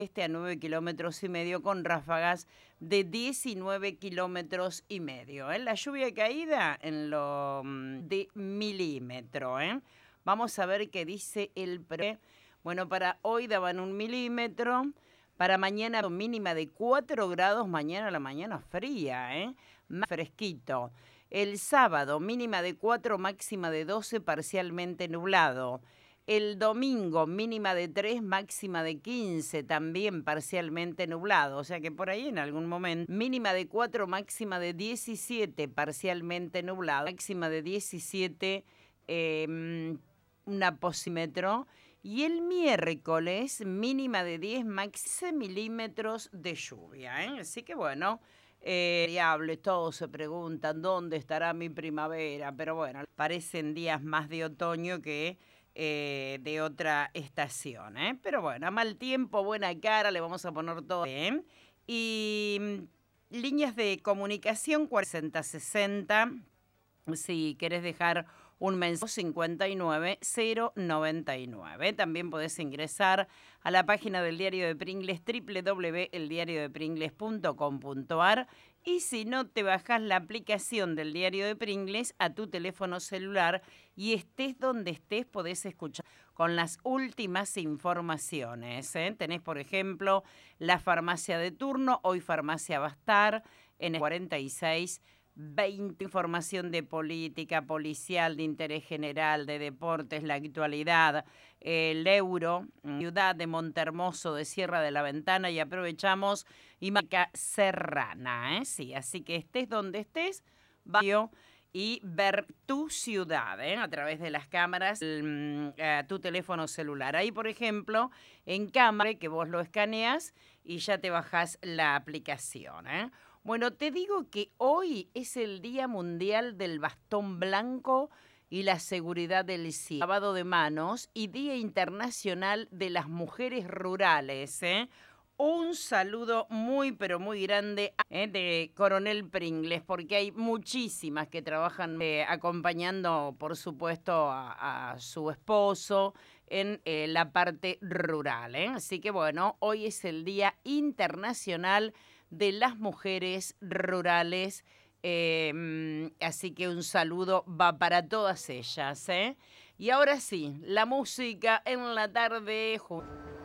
a 9 kilómetros y medio con ráfagas de 19 kilómetros y medio. La lluvia caída en lo de milímetro. Vamos a ver qué dice el Bueno, para hoy daban 1 milímetro. Para mañana mínima de 4 grados, mañana a la mañana fría, más fresquito. El sábado mínima de 4, máxima de 12, parcialmente nublado. El domingo mínima de 3, máxima de 15, también parcialmente nublado. O sea que por ahí en algún momento mínima de 4, máxima de 17, parcialmente nublado. Máxima de 17, un aposímetro. Y el miércoles, mínima de 10, máxima milímetros de lluvia. Así que bueno, diables, todos se preguntan dónde estará mi primavera. Pero bueno, parecen días más de otoño que de otra estación. Pero bueno, a mal tiempo, buena cara, le vamos a poner todo. Y líneas de comunicación 4060. Si querés dejar un mensaje 59099. También podés ingresar a la página del Diario de Pringles, www.eldiariodepringles.com.ar, y si no, te bajás la aplicación del Diario de Pringles a tu teléfono celular y estés donde estés podés escuchar con las últimas informaciones. Tenés, por ejemplo, la farmacia de turno, hoy Farmacia Bastar, en el 46 20, información de política, policial, de interés general, de deportes, la actualidad, el euro, ciudad de Montermoso, de Sierra de la Ventana, y aprovechamos y marca Serrana, sí, así que estés donde estés, y ver tu ciudad, a través de las cámaras, tu teléfono celular. Ahí, por ejemplo, en cámara, que vos lo escaneas y ya te bajás la aplicación, Bueno, te digo que hoy es el Día Mundial del Bastón Blanco y la Seguridad del Cielo, lavado de manos, y Día Internacional de las Mujeres Rurales. Un saludo muy, pero muy grande de Coronel Pringles, porque hay muchísimas que trabajan acompañando, por supuesto, a su esposo en la parte rural. Así que bueno, hoy es el Día Internacional de las Mujeres Rurales, así que un saludo va para todas ellas. Y ahora sí, la música en la tarde.